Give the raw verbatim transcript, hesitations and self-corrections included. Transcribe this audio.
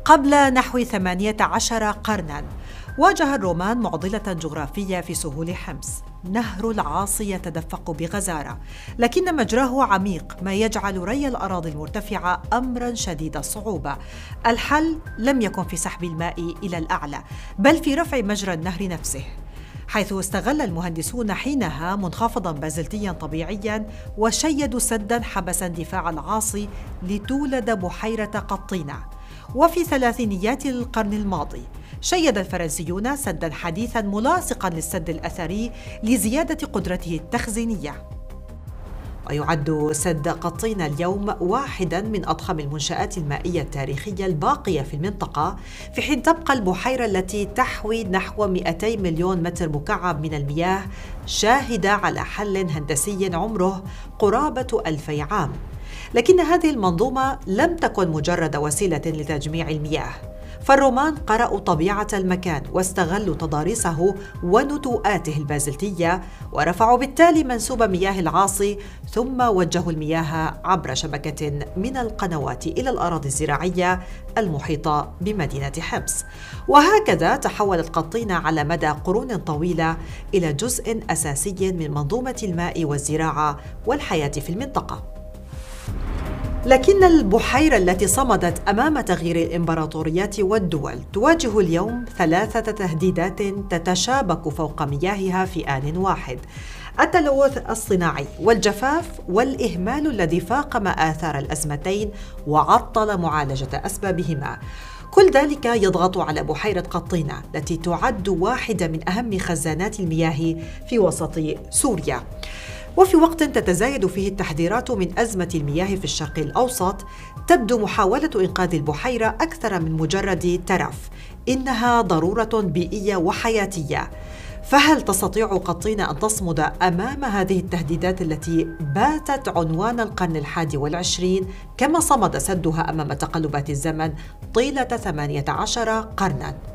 قبل نحو ثمانية عشر قرناً واجه الرومان معضلة جغرافية في سهول حمص. نهر العاصي يتدفق بغزارة، لكن مجراه عميق، ما يجعل ري الأراضي المرتفعة أمراً شديد الصعوبة. الحل لم يكن في سحب الماء إلى الأعلى، بل في رفع مجرى النهر نفسه، حيث استغل المهندسون حينها منخفضاً بازلتياً طبيعياً وشيدوا سداً حبس اندفاع العاصي لتولد بحيرة قطينة. وفي ثلاثينيات القرن الماضي شيد الفرنسيون سداً حديثاً ملاصقاً للسد الأثري لزيادة قدرته التخزينية. ويعد سد قطينة اليوم واحداً من أضخم المنشآت المائية التاريخية الباقية في المنطقة، في حين تبقى البحيرة التي تحوي نحو مئتي مليون متر مكعب من المياه شاهدة على حل هندسي عمره قرابة ألفي عام. لكن هذه المنظومة لم تكن مجرد وسيلة لتجميع المياه، فالرومان قرأوا طبيعة المكان واستغلوا تضاريسه ونتوءاته البازلتية، ورفعوا بالتالي منسوب مياه العاصي، ثم وجهوا المياه عبر شبكة من القنوات إلى الأراضي الزراعية المحيطة بمدينة حمص. وهكذا تحولت قطينة على مدى قرون طويلة إلى جزء أساسي من منظومة الماء والزراعة والحياة في المنطقة. لكن البحيرة التي صمدت أمام تغيير الإمبراطوريات والدول تواجه اليوم ثلاثة تهديدات تتشابك فوق مياهها في آن واحد: التلوث الصناعي والجفاف والإهمال الذي فاقم آثار الأزمتين وعطل معالجة أسبابهما. كل ذلك يضغط على بحيرة قطينة التي تعد واحدة من أهم خزانات المياه في وسط سوريا. وفي وقت تتزايد فيه التحذيرات من أزمة المياه في الشرق الأوسط، تبدو محاولة إنقاذ البحيرة أكثر من مجرد ترف، إنها ضرورة بيئية وحياتية. فهل تستطيع قطينة أن تصمد أمام هذه التهديدات التي باتت عنوان القرن الحادي والعشرين، كما صمد سدها أمام تقلبات الزمن طيلة ثمانية عشر قرناً؟